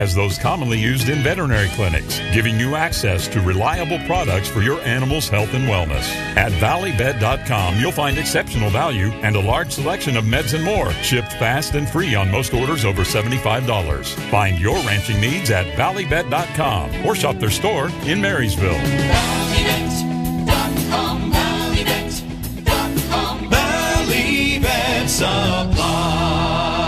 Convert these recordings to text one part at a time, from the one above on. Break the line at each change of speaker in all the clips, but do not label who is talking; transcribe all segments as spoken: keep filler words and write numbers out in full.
as those commonly used in veterinary clinics, giving you access to reliable products for your animal's health and wellness. At valley vet dot com, you'll find exceptional value and a large selection of meds and more, shipped fast and free on most orders over seventy-five dollars. Find your ranching needs at valley vet dot com or shop their store in Marysville.
valley vet dot com, valley vet dot com, Valley Vet Supply.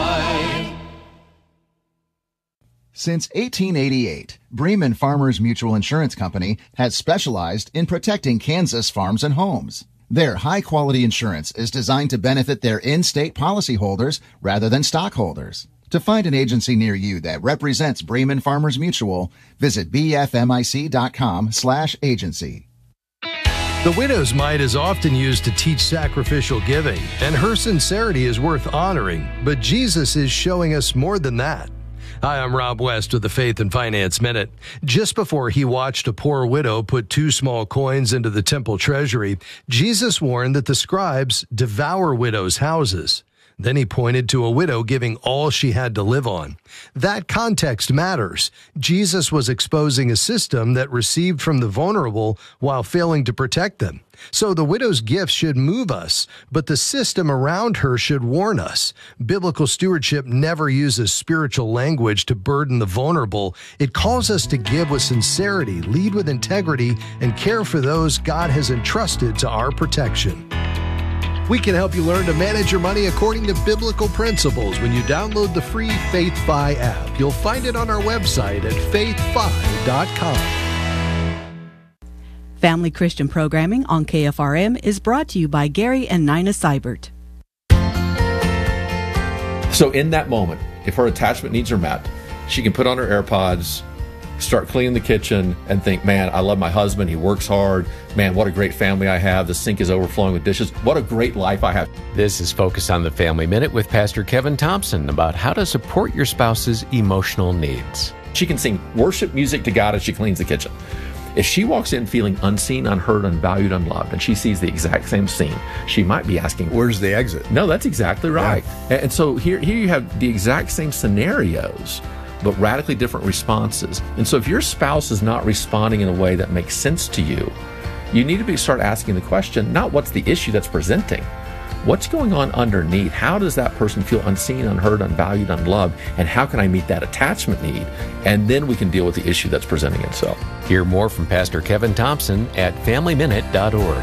Since eighteen eighty-eight, Bremen Farmers Mutual Insurance Company has specialized in protecting Kansas farms and homes. Their high-quality insurance is designed to benefit their in-state policyholders rather than stockholders. To find an agency near you that represents Bremen Farmers Mutual, visit b f m i c dot com slash agency.
The widow's mite is often used to teach sacrificial giving, and her sincerity is worth honoring, but Jesus is showing us more than that. Hi, I'm Rob West with the Faith and Finance Minute. Just before he watched a poor widow put two small coins into the temple treasury, Jesus warned that the scribes devour widows' houses. Then he pointed to a widow giving all she had to live on. That context matters. Jesus was exposing a system that received from the vulnerable while failing to protect them. So the widow's gifts should move us, but the system around her should warn us. Biblical stewardship never uses spiritual language to burden the vulnerable. It calls us to give with sincerity, lead with integrity, and care for those God has entrusted to our protection. We can help you learn to manage your money according to biblical principles when you download the free FaithFi app. You'll find it on our website at faith fi dot com.
Family Christian programming on K F R M is brought to you by Gary and Nina Seibert.
So in that moment, if her attachment needs are met, she can put on her AirPods, start cleaning the kitchen, and think, man, I love my husband. He works hard. Man, what a great family I have. The sink is overflowing with dishes. What a great life I have.
This is Focus on the Family Minute with Pastor Kevin Thompson about how to support your spouse's emotional needs.
She can sing worship music to God as she cleans the kitchen. If she walks in feeling unseen, unheard, unvalued, unloved, and she sees the exact same scene, she might be asking,
where's the exit?
No, that's exactly right.
Yeah.
And so here, here you have the exact same scenarios, but radically different responses. And so if your spouse is not responding in a way that makes sense to you, you need to be start asking the question, not what's the issue that's presenting, what's going on underneath? How does that person feel unseen, unheard, unvalued, unloved? And how can I meet that attachment need? And then we can deal with the issue that's presenting itself.
Hear more from Pastor Kevin Thompson at family minute dot org.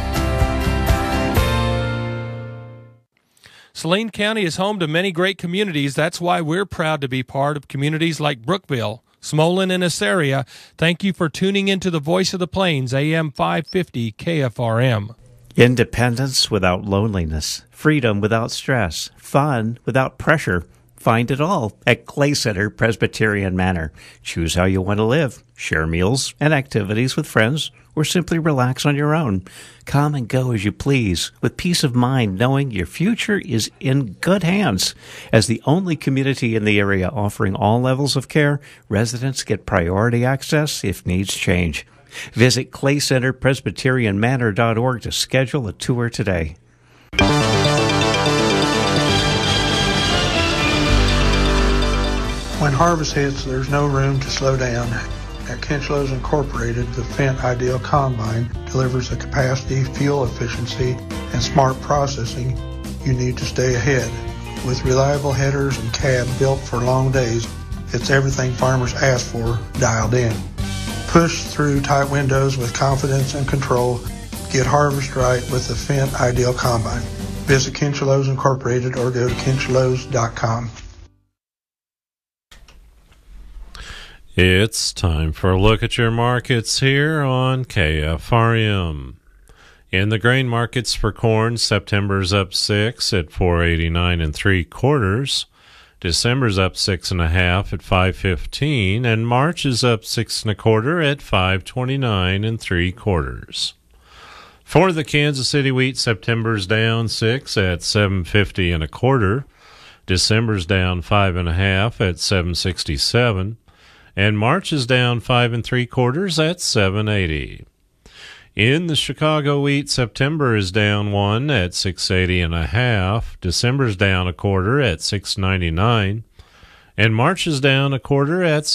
Saline County is home to many great communities. That's why we're proud to be part of communities like Brookville, Smolin, and Assaria. Thank you for tuning into the Voice of the Plains, A M five fifty K F R M.
Independence without loneliness, freedom without stress, fun without pressure. Find it all at Clay Center Presbyterian Manor. Choose how you want to live. Share meals and activities with friends, or simply relax on your own. Come and go as you please, with peace of mind, knowing your future is in good hands. As the only community in the area offering all levels of care, residents get priority access if needs change. Visit clay center presbyterian manor dot org to schedule a tour today.
When harvest hits, there's no room to slow down. At Kinchlows Incorporated, the Fendt Ideal Combine delivers the capacity, fuel efficiency, and smart processing you need to stay ahead. With reliable headers and cab built for long days, it's everything farmers ask for dialed in. Push through tight windows with confidence and control. Get harvest right with the Fendt Ideal Combine. Visit Kinchlows Incorporated or go to kinchlows dot com.
It's time for a look at your markets here on K F R M. In the grain markets for corn, September's up six at four eighty-nine and three quarters. December's up six and a half at five fifteen, and March is up six and a quarter at five twenty-nine and three quarters. For the Kansas City wheat, September's down six at seven fifty and a quarter. December's down five and a half at seven sixty-seven. And March is down five and three quarters at seven eighty. In the Chicago wheat, September is down one at six eighty and a half. December's down a quarter at six ninety-nine. And March is down a quarter at